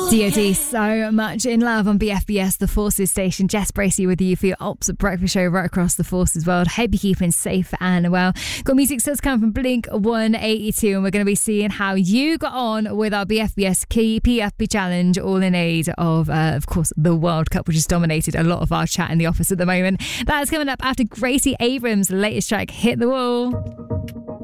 DOD, so much in love on BFBS, the Forces station. Jess Bracey with you for your Ops Breakfast Show right across the Forces world. Hope you're keeping safe and well. Got music still to come from Blink 182, and we're going to be seeing how you got on with our BFBS Key PFP Challenge, all in aid of course, the World Cup, which has dominated a lot of our chat in the office at the moment. That's coming up after Gracie Abrams' latest track, Hit the Wall.